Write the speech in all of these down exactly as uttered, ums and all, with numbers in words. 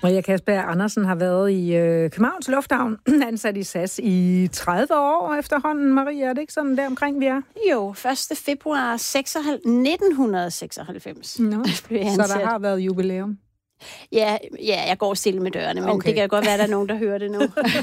Maria Kasper Andersen har været i øh, Københavns Lufthavn, ansat i S A S i tredive år efterhånden. Maria, er det ikke sådan der omkring, vi er? Jo, første februar nitten seksoghalvfems. Nå, så der har været jubilæum. Ja, ja, jeg går stille med dørene, men okay. Det kan godt være, at der er nogen, der hører det nu.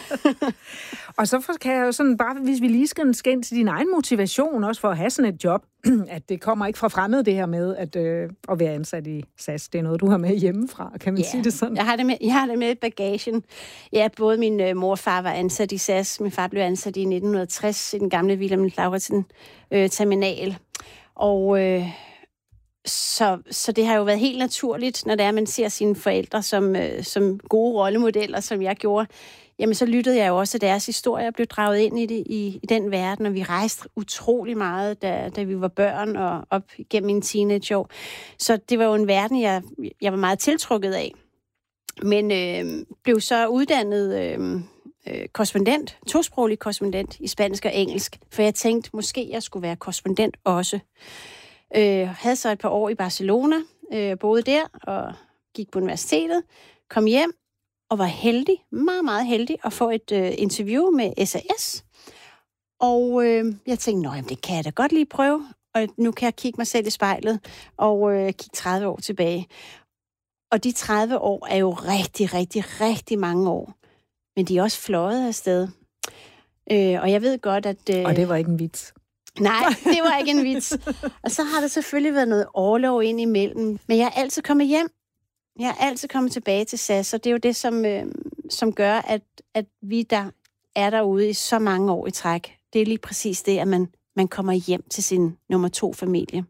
Og så kan jeg jo sådan, bare hvis vi lige skal skal ind til din egen motivation, også for at have sådan et job, at det kommer ikke fra fremmed, det her med at, øh, at være ansat i S A S. Det er noget, du har med hjemmefra, kan man yeah. sige det sådan? Jeg har det med, jeg har det med i bagagen. Ja, både min øh, mor og far var ansat i S A S. Min far blev ansat i nitten tres i den gamle Wilhelm Lauritzen øh, terminal. Og... Øh, Så, så det har jo været helt naturligt, når det er, man ser sine forældre som, øh, som gode rollemodeller, som jeg gjorde. Jamen, så lyttede jeg jo også til deres historie og blev draget ind i, det, i, i den verden, og vi rejste utrolig meget, da, da vi var børn og op gennem mine teenageår. Så det var jo en verden, jeg, jeg var meget tiltrukket af. Men øh, blev så uddannet øh, øh, korrespondent, tosproglig korrespondent i spansk og engelsk, for jeg tænkte, måske jeg skulle være korrespondent også. Øh, havde så et par år i Barcelona, øh, boede der og gik på universitetet, kom hjem og var heldig, meget, meget heldig at få et øh, interview med S A S. Og øh, jeg tænkte, nå, jamen, det kan jeg da godt lige prøve, og nu kan jeg kigge mig selv i spejlet og øh, kigge tredive år tilbage. Og de tredive år er jo rigtig, rigtig, rigtig mange år, men de er også fløjet afsted. Øh, og jeg ved godt, at... Øh, og det var ikke en vits. Nej, det var ikke en vits. Og så har der selvfølgelig været noget orlov ind imellem. Men jeg er altid kommet hjem. Jeg er altid kommet tilbage til S A S, og det er jo det, som, øh, som gør, at, at vi, der er derude i så mange år i træk, det er lige præcis det, at man, man kommer hjem til sin nummer to familie.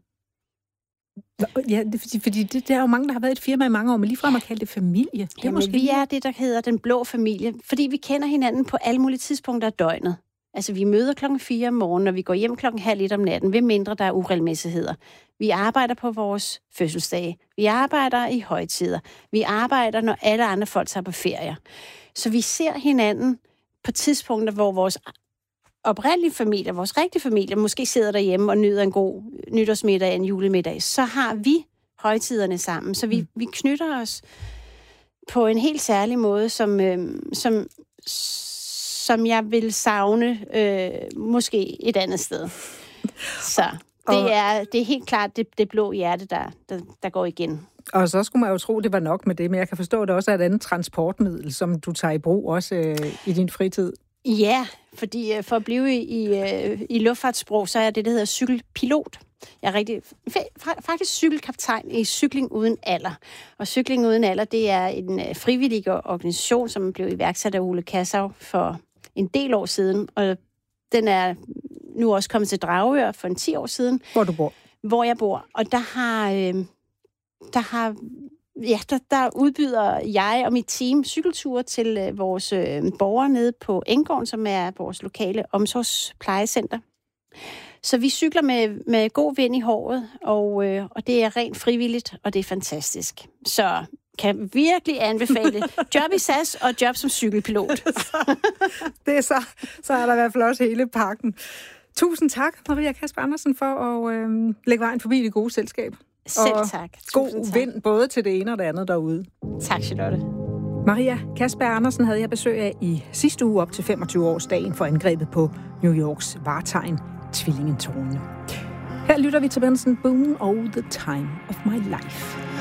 Ja, det, fordi, fordi det, der er jo mange, der har været i et firma i mange år, men ligefrem at kalde det familie. Det er Jamen, måske vi er det, der hedder den blå familie, fordi vi kender hinanden på alle mulige tidspunkter af døgnet. Altså, vi møder klokken fire om morgenen, og vi går hjem klokken halv et om natten, ved mindre der er uregelmæssigheder. Vi arbejder på vores fødselsdage. Vi arbejder i højtider. Vi arbejder, når alle andre folk tager på ferie. Så vi ser hinanden på tidspunkter, hvor vores oprindelige familie, vores rigtige familie, måske sidder derhjemme og nyder en god nytårsmiddag, en julemiddag. Så har vi højtiderne sammen. Så vi, mm. vi knytter os på en helt særlig måde, som... Øh, som som jeg vil savne øh, måske et andet sted. Så det er, det er helt klart det, det blå hjerte, der, der, der går igen. Og så skulle man jo tro, det var nok med det, men jeg kan forstå, at det også er et andet transportmiddel, som du tager i brug også øh, i din fritid. Ja, fordi øh, for at blive i, øh, i luftfartssprog, så er det, der hedder cykelpilot. Jeg er rigtig, faktisk cykelkaptajn i Cykling Uden Alder. Og Cykling Uden Alder, det er en øh, frivillig organisation, som blev iværksat af Ole Kassav for en del år siden, og den er nu også kommet til Dragør for en ti år siden. Hvor du bor? Hvor jeg bor. Og der har, øh, der har, ja, der, der udbyder jeg og mit team cykelture til øh, vores øh, borgere nede på Enggården, som er vores lokale omsorgsplejecenter. Så vi cykler med, med god vind i håret, og, øh, og det er rent frivilligt, og det er fantastisk. Så kan virkelig anbefale job i S A S og job som cykelpilot. Det er så, så er der i hvert fald også hele pakken. Tusind tak, Maria Kasper Andersen, for at øh, lægge vejen forbi det gode selskab. Selv tak. Og god tak. Vind både til det ene og det andet derude. Tak, Charlotte. Maria Kasper Andersen havde jeg besøg af i sidste uge op til femogtyve-årsdagen for angrebet på New Yorks vartegn, Tvillingentårnene. Her lytter vi til Benson Boone og The Time of My Life.